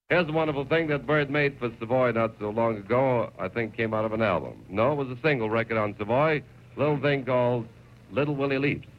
Here's a wonderful thing that Bird made for Savoy not so long ago. I think came out of an album. No, it was a single record on Savoy, little thing called Little Willie Leaps.